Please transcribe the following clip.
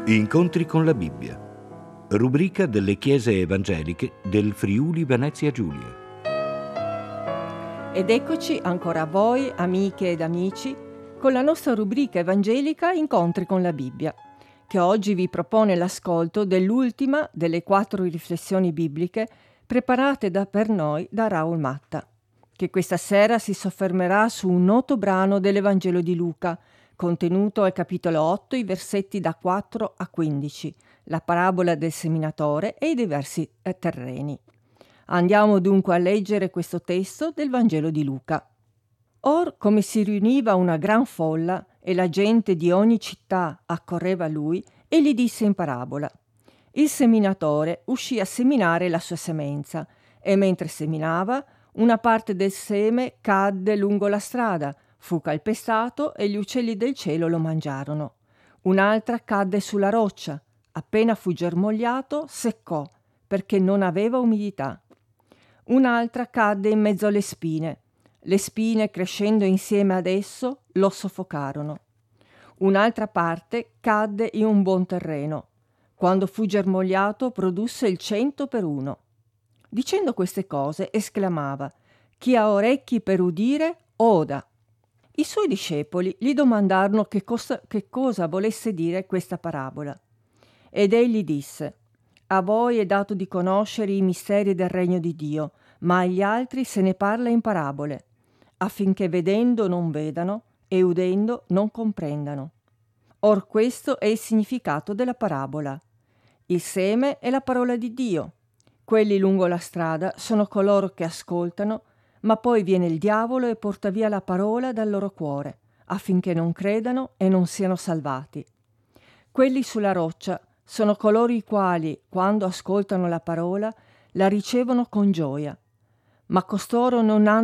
Incontri con la Bibbia, rubrica delle chiese evangeliche del Friuli Venezia Giulia. Ed eccoci ancora a voi, amiche ed amici, con la nostra rubrica evangelica Incontri con la Bibbia, che oggi vi propone l'ascolto dell'ultima delle 4 riflessioni bibliche preparate per noi da Raul Matta, che questa sera si soffermerà su un noto brano dell'Evangelo di Luca, contenuto al capitolo 8, i versetti da 4 a 15, la parabola del seminatore e i diversi terreni. Andiamo dunque a leggere questo testo del Vangelo di Luca. Or, come si riuniva una gran folla e la gente di ogni città accorreva a lui, egli disse in parabola: il seminatore uscì a seminare la sua semenza, e mentre seminava, una parte del seme cadde lungo la strada, fu calpestato e gli uccelli del cielo lo mangiarono. Un'altra cadde sulla roccia, appena fu germogliato, seccò, perché non aveva umidità. Un'altra cadde in mezzo alle spine. Le spine, crescendo insieme ad esso, lo soffocarono. Un'altra parte cadde in un buon terreno. Quando fu germogliato, produsse il 100 per 1. Dicendo queste cose, esclamava: chi ha orecchi per udire, oda. I suoi discepoli gli domandarono che cosa volesse dire questa parabola. Ed egli disse: a voi è dato di conoscere i misteri del regno di Dio, ma agli altri se ne parla in parabole, affinché vedendo non vedano e udendo non comprendano. Or questo è il significato della parabola. Il seme è la parola di Dio. Quelli lungo la strada sono coloro che ascoltano, ma poi viene il diavolo e porta via la parola dal loro cuore, affinché non credano e non siano salvati. Quelli sulla roccia sono coloro i quali, quando ascoltano la parola, la ricevono con gioia, ma costoro non hanno